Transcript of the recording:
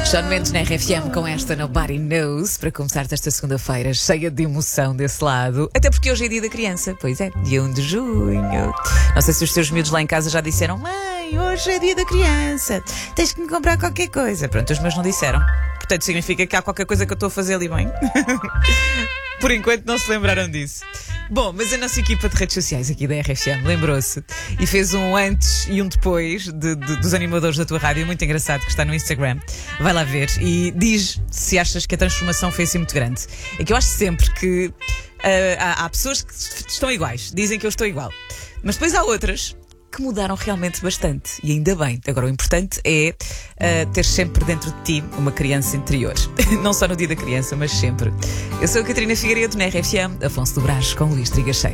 Shawn Mendes na RFM com esta Nobody Knows para começar esta segunda-feira cheia de emoção desse lado. Até porque hoje é dia da criança. Pois é, dia 1 de junho. Não sei se os teus miúdos lá em casa já disseram: mãe, hoje é dia da criança, tens que me comprar qualquer coisa. Pronto, os meus não disseram. Portanto, significa que há qualquer coisa que eu estou a fazer ali bem. Por enquanto não se lembraram disso. Bom, mas a nossa equipa de redes sociais aqui da RFM lembrou-se e fez um antes e um depois dos animadores da tua rádio, muito engraçado, que está no Instagram. Vai lá ver e diz se achas que a transformação foi assim muito grande. É que eu acho sempre que há pessoas que estão iguais, dizem que eu estou igual. Mas depois há outras que mudaram realmente bastante. E ainda bem. Agora, o importante é ter sempre dentro de ti uma criança interior. Não só no dia da criança, mas sempre. Eu sou a Catarina Figueiredo, na RFM, Afonso do Brás com Luís Trigacheiro.